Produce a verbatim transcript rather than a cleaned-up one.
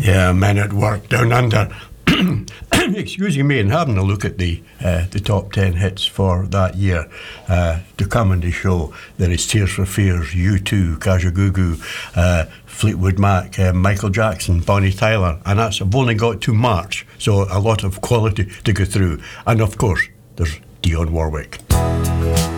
uh, Men at Work, Down Under. Excuse me, and having a look at the uh, the top ten hits for that year. Uh, to come on the show, there is Tears for Fears, U two, Kajagoogoo, uh, Fleetwood Mac, uh, Michael Jackson, Bonnie Tyler, and that's I've only got to March, so a lot of quality to go through. And of course, there's Dionne Warwick.